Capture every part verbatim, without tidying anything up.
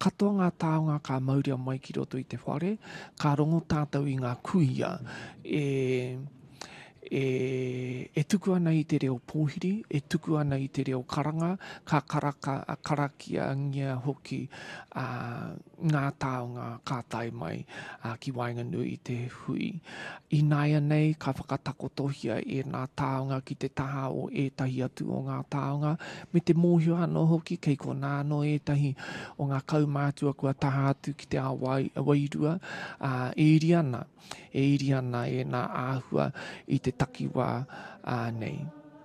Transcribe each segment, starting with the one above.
katoa ngā taonga ka mauria mai ki roto i te whare, ka rongo tātou i ngā kuia, e... E, e tuku ana i te reo pōhiri, e tuku ana i te reo karanga, ka karaka, karakia ngia hoki uh, ngā taonga ka tai mai uh, ki Wainganui i te hui. I nāia nei, ka whakatakotohia e ngā taonga ki te taha o ētahi atu o ngā taonga, me te mōhio anō hoki, kei ko nāno ētahi o ngā kaumātua kua taha atu ki te awai, wairua, uh, e iri ana, e iri ana e ngā āhua i te takiwā uh, nei.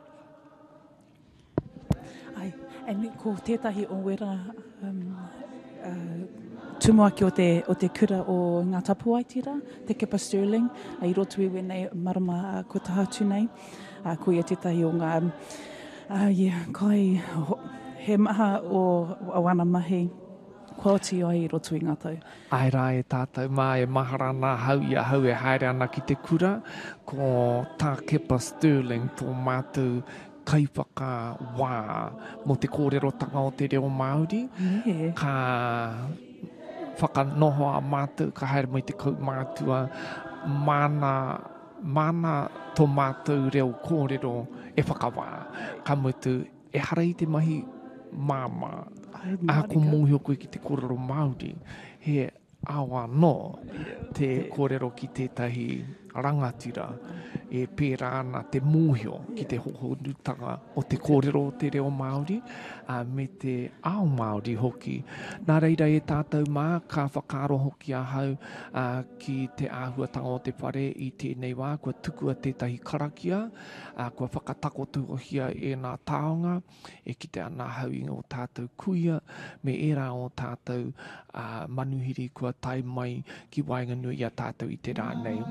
Ai, and ko tētahi o wera um, uh, tumuaki o te, o te kura o ngā tapuaitira, te kepa Stirling, uh, i roto i wenei marama uh, ko tahatu nei, uh, ko ia tētahi o ngā, um, uh, yeah, kai, ho, he maha o awana mahi, quality ai i roto i ngā tau. Ai rā e tātou mā e mahara nā hau i a hau e haere ana ki te kura, ko tā kepa Stirling tō mātou kaipaka wā mo te kōrerotanga o te reo Māori. Yeah. Ka whakanoho a mātou, ka haere mai te kaumātua, mana, mana tō mātou reo kōrero e whakawā. Ka mutu e hara i te mahi māma. A ko mōhio koe ki te kōrero Māori, he awa no te kōrero ki tētahi rangatira e pērā ana te mōhio ki te hohorutanga o te kōrero o te reo Māori, uh, me te ao Māori hoki. Nā reira e tātou mā, ka whakaro hoki a hau uh, ki te āhuatanga o te whare i tēnei wā, kua tukua tētahi karakia, uh, kua whakatakotuhia e ngā taonga, e ki te ana hau i o tātou kuia, me era o tātou uh, manuhiri kua tai mai ki Wainganui a tātou i te rā nei.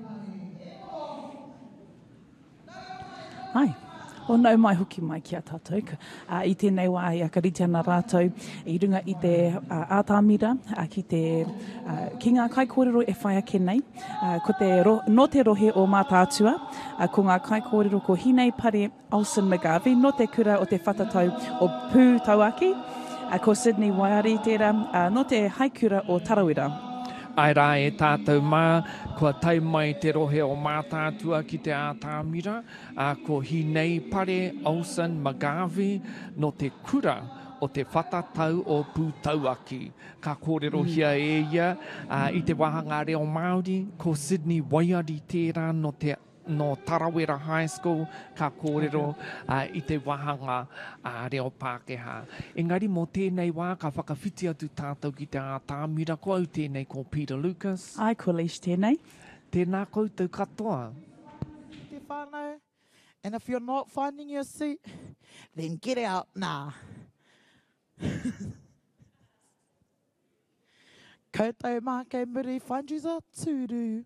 Ai, o nau mai hoki mai ki a tātou. Uh, I tēnei wā i akarite ana rātou i runga i te uh, ātāmira uh, ki te uh, ki ngā kai kōrero e whai ake nei. Uh, ko te ro, no te rohe o mātātua, uh, ko ngā kai kōrero ko Hinei Pare Olsen McGarvey, no te kura o te whatatau o Pū Tauaki, uh, ko Sydney Waiari tērā, uh, no te haikura o Tarawera. Ai rā e tātou mā, kua tai mai te rohe o mātātua ki te ātāmira, a ko Hinei Pare Olsen McGarvey no te kura o te whatatau o Pūtauaki. Ka kōrerohia mm. e ia uh, i te wahanga reo Māori, ko Sydney Waiari tērā no te no Tarawera High School, ka kōrero uh, i te wahanga uh, reo Pākehā. Engari, mō tēnei wā, ka whakawhiti atu tātou ki te ātāmira, ko au tēnei ko Peter Lucas. Ai, ko Leish tēnei. Tēnā koutou katoa. Te whānau, and if you're not finding your seat, then get out now. Koutou mā kei muri, find you a tūru.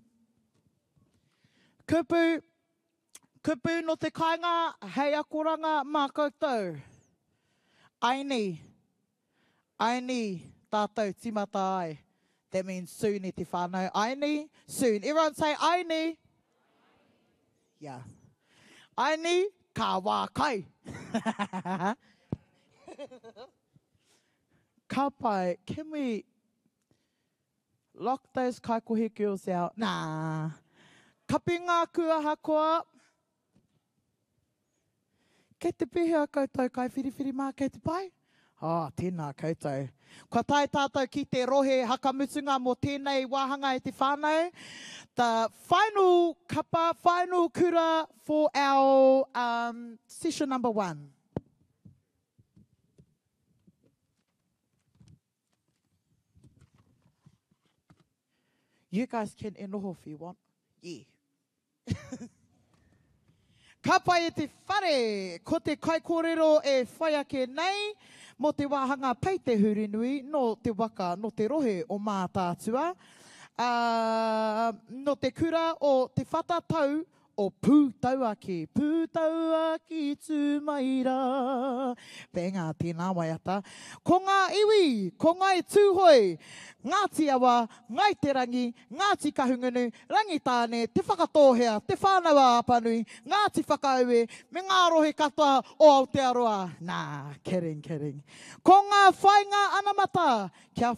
Kupu, kupu no te kainga, hei akoranga mā koutou. Aini, aini, tātou timata ai. That means soon e te whānau. Aini, soon. Everyone say aini. Yeah. Aini, ka wā kai. Ka pai, can we lock those kaikohe girls out? Nah. Kapi ngā kua hakoa. Kei te pihea koutou kai whiriwhiri mā kei te pai? Ah, tēnā koutou. Kua tai tātou ki te rohe hakamutunga mō tēnei wāhanga e te whānau. The final kapa, final kura for our um, session number one. You guys can enoho if you want. Yeah. Ka pai e te whare, ko te kai kōrero e whai ake nei, mo te wāhanga pei te hurinui, no te waka, no te rohe o mātātua, uh, no te kura o te whatatau o Pūtauaki. Pūtauaki tūmaira. Pēngā tēnā waiata. Ko ngā iwi, ko ngai tūhoi, Ngāti awa, ngai te rangi, Ngāti kahungunu, rangitāne, te whakatōhea, te whānawa apanui, Ngāti whakauwe, me ngā rohe katoa o Aotearoa. Nā, kidding, kidding. Ko ngā whainga anamata, kia